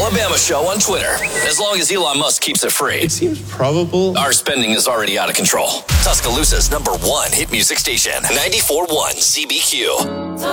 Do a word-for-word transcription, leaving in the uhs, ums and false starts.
Alabama Show on Twitter. As long as Elon Musk keeps it free. It seems probable. Our spending is already out of control. Tuscaloosa's number one hit music station. ninety-four point one Z B Q.